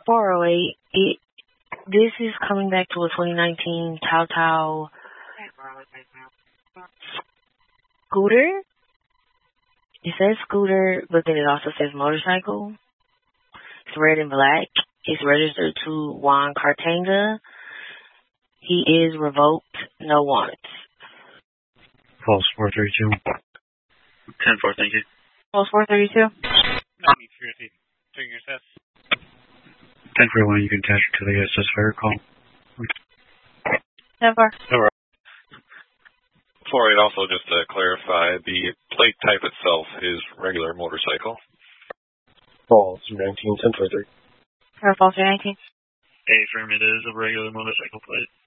408. This is coming back to a 2019 Tao scooter. It says scooter, but then it also says motorcycle. It's red and black. It's registered to Juan Cartanga. He is revoked. No warrants. False 432. 10-4, thank you. False 432. Taking your test. 10-4-1, you can attach it to the SS fire call. 10-4. 4-8, also just to clarify, the plate type itself is regular motorcycle. False 19, 10-4-3. False 19. Affirm, it is a regular motorcycle plate.